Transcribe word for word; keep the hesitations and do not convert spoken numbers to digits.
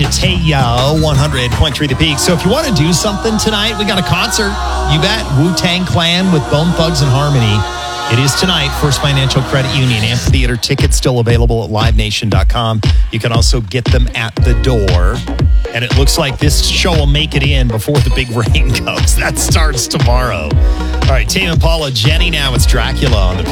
to Teo, one hundred point three The Peak. So if you want to do something tonight, we got a concert. You bet. Wu-Tang Clan with Bone Thugs and Harmony. It is tonight, First Financial Credit Union. Amphitheater tickets still available at live nation dot com. You can also get them at the door. And it looks like this show will make it in before the big rain comes. That starts tomorrow. All right, Tame Impala, Jenny now. It's Dracula on The